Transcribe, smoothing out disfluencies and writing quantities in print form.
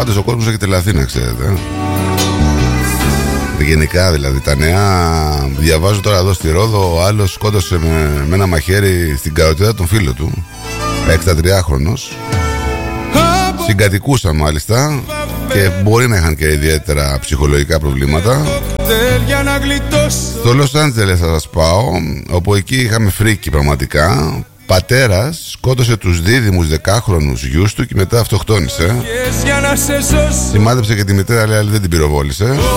Πάντως ο κόσμος έχει τρελαθεί, να ξέρετε. Γενικά δηλαδή τα νέα. Διαβάζω τώρα εδώ στη Ρόδο, ο άλλος σκότωσε με ένα μαχαίρι στην καροτίδα τον φίλο του, 63χρονος. Συγκατοικούσαν μάλιστα και μπορεί να είχαν και ιδιαίτερα ψυχολογικά προβλήματα. Στο Λος Άντζελες θα σας πάω, όπου εκεί είχαμε φρίκι πραγματικά. Πατέρας σκότωσε τους δίδυμους 10χρονους γιους του και μετά αυτοκτόνησε. Σημάδεψε και τη μητέρα, λέει, αλλά δεν την πυροβόλησε.